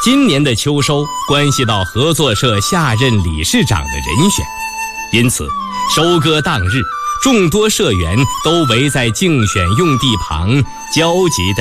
今年的秋收关系到合作社下任理事长的人选，因此收割当日，众多社员都围在竞选用地旁焦急地